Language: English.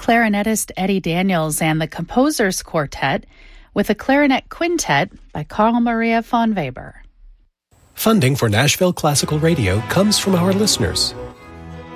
clarinetist Eddie Daniels and the Composers Quartet with a clarinet quintet by Carl Maria von Weber. Funding for Nashville Classical Radio comes from our listeners.